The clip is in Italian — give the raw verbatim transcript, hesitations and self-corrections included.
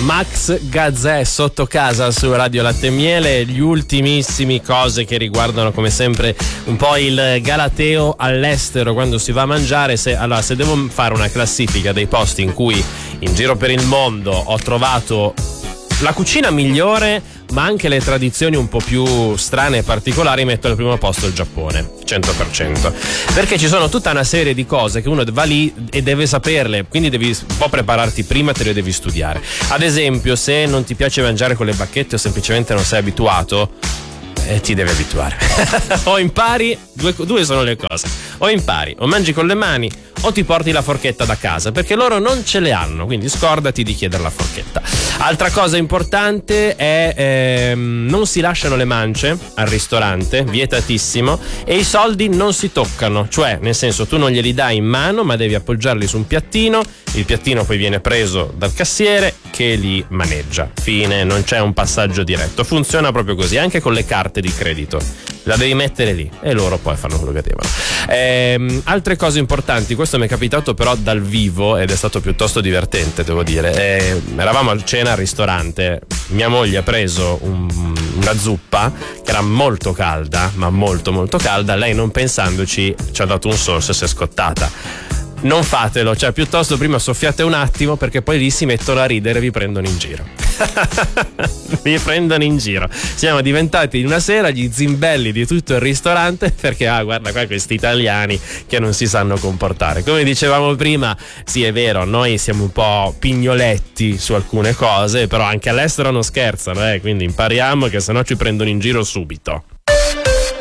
Max Gazzè sotto casa su Radio Latte e Miele, gli ultimissimi cose che riguardano come sempre un po' il galateo all'estero quando si va a mangiare. Se, allora, se devo fare una classifica dei posti in cui in giro per il mondo ho trovato la cucina migliore ma anche le tradizioni un po' più strane e particolari, metto al primo posto il Giappone, cento per cento, perché ci sono tutta una serie di cose che uno va lì e deve saperle, quindi devi un po' prepararti prima, te le devi studiare. Ad esempio, se non ti piace mangiare con le bacchette o semplicemente non sei abituato, eh, ti devi abituare. O impari, due, due sono le cose: o impari, o mangi con le mani, o ti porti la forchetta da casa, perché loro non ce le hanno, quindi scordati di chiedere la forchetta. Altra cosa importante è ehm, non si lasciano le mance al ristorante, vietatissimo, e i soldi non si toccano, cioè nel senso tu non glieli dai in mano ma devi appoggiarli su un piattino, il piattino poi viene preso dal cassiere che li maneggia, fine, non c'è un passaggio diretto, funziona proprio così, anche con le carte di credito, la devi mettere lì e loro poi fanno quello che devono. Ehm, altre cose importanti, questo mi è capitato però dal vivo ed è stato piuttosto divertente, devo dire. Ehm, eravamo a cena al ristorante, mia moglie ha preso un, una zuppa che era molto calda, ma molto molto calda, lei non pensandoci ci ha dato un sorso e si è scottata. Non fatelo, cioè piuttosto prima soffiate un attimo, perché poi lì si mettono a ridere e vi prendono in giro. Vi prendono in giro. Siamo diventati in una sera gli zimbelli di tutto il ristorante, perché ah guarda qua questi italiani che non si sanno comportare. Come dicevamo prima, sì è vero, noi siamo un po' pignoletti su alcune cose, però anche all'estero non scherzano, eh, quindi impariamo che sennò ci prendono in giro subito.